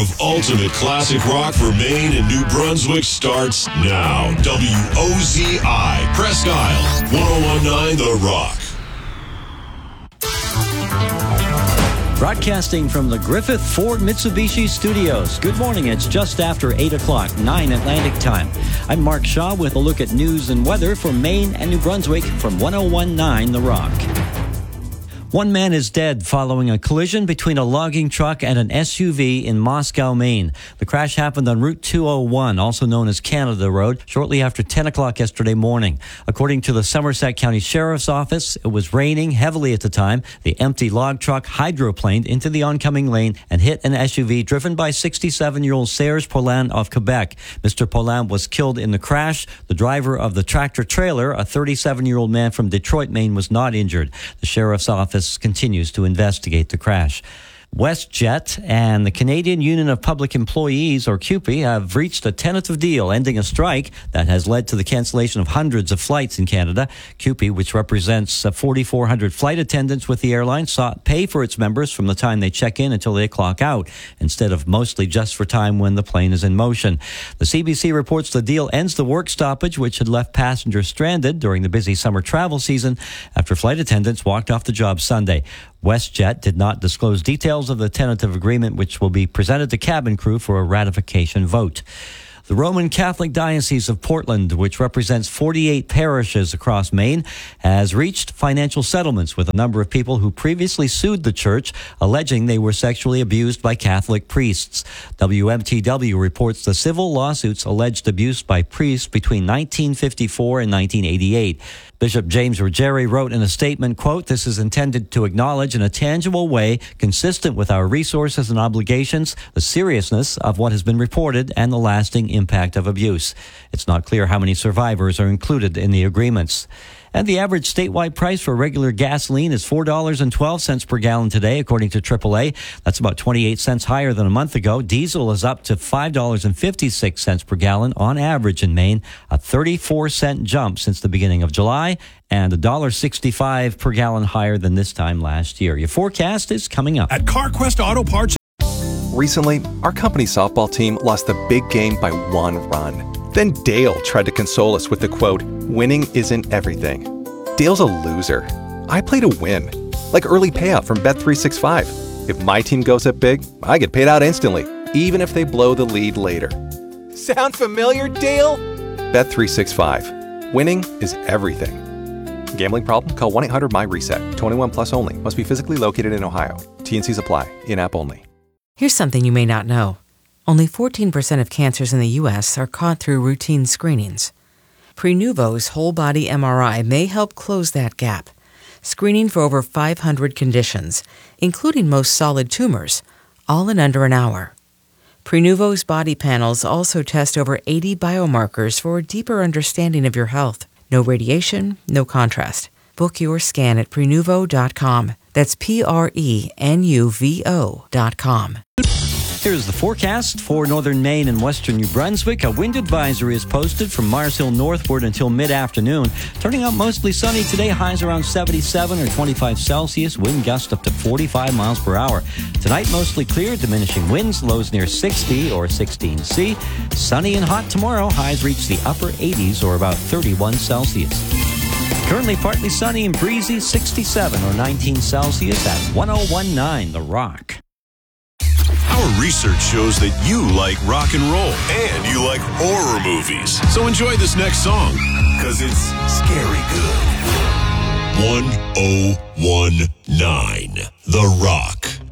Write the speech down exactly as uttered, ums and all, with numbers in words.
of ultimate classic rock for Maine and New Brunswick starts now. W O Z I, Presque Isle, one oh one point nine The Rock. Broadcasting from the Griffith Ford Mitsubishi Studios. Good morning. It's just after eight o'clock, nine Atlantic time. I'm Mark Shaw with a look at news and weather for Maine and New Brunswick from one oh one point nine The Rock. One man is dead following a collision between a logging truck and an S U V in Moscow, Maine. The crash happened on Route two oh one, also known as Canada Road, shortly after ten o'clock yesterday morning. According to the Somerset County Sheriff's Office, it was raining heavily at the time. The empty log truck hydroplaned into the oncoming lane and hit an S U V driven by sixty-seven-year-old Serge Poulin of Quebec. Mister Poulin was killed in the crash. The driver of the tractor trailer, a thirty-seven-year-old man from Detroit, Maine, was not injured. The Sheriff's Office continues to investigate the crash. WestJet and the Canadian Union of Public Employees, or C U P E, have reached a tentative deal ending a strike that has led to the cancellation of hundreds of flights in Canada. C U P E, which represents forty-four hundred flight attendants with the airline, sought pay for its members from the time they check in until they clock out, instead of mostly just for time when the plane is in motion. The C B C reports the deal ends the work stoppage, which had left passengers stranded during the busy summer travel season after flight attendants walked off the job Sunday. WestJet did not disclose details of the tentative agreement, which will be presented to cabin crew for a ratification vote. The Roman Catholic Diocese of Portland, which represents forty-eight parishes across Maine, has reached financial settlements with a number of people who previously sued the church, alleging they were sexually abused by Catholic priests. W M T W reports the civil lawsuits alleged abuse by priests between nineteen fifty-four and nineteen eighty-eight. Bishop James Ruggieri wrote in a statement, quote, "This is intended to acknowledge in a tangible way, consistent with our resources and obligations, the seriousness of what has been reported and the lasting impact of abuse." It's not clear how many survivors are included in the agreements. And the average statewide price for regular gasoline is four dollars and twelve cents per gallon today, according to triple A. That's about twenty-eight cents higher than a month ago. Diesel is up to five dollars and fifty-six cents per gallon on average in Maine, a thirty-four cent jump since the beginning of July, and one dollar sixty-five per gallon higher than this time last year. Your forecast is coming up. At CarQuest Auto Parts. Recently, our company softball team lost the big game by one run. Then Dale tried to console us with the quote, "Winning isn't everything." Dale's a loser. I play to win. Like early payout from Bet three sixty-five. If my team goes up big, I get paid out instantly, even if they blow the lead later. Sound familiar, Dale? Bet three sixty-five. Winning is everything. Gambling problem? Call one eight hundred M Y reset. twenty-one plus only. Must be physically located in Ohio. T N Cs apply. In-app only. Here's something you may not know. Only fourteen percent of cancers in the U S are caught through routine screenings. Prenuvo's whole-body M R I may help close that gap, screening for over five hundred conditions, including most solid tumors, all in under an hour. Prenuvo's body panels also test over eighty biomarkers for a deeper understanding of your health. No radiation, no contrast. Book your scan at Prenuvo dot com. That's P R E N U V O dot com. Here's the forecast for northern Maine and western New Brunswick. A wind advisory is posted from Mars Hill northward until mid-afternoon. Turning out mostly sunny today, highs around seventy-seven or twenty-five Celsius, wind gust up to forty-five miles per hour. Tonight, mostly clear, diminishing winds, lows near sixty or sixteen C. Sunny and hot tomorrow, highs reach the upper eighties or about thirty-one Celsius. Currently partly sunny and breezy, sixty-seven or nineteen Celsius at one oh one point nine The Rock. Our research shows that you like rock and roll and you like horror movies. So enjoy this next song, because it's scary good. one oh one point nine The Rock.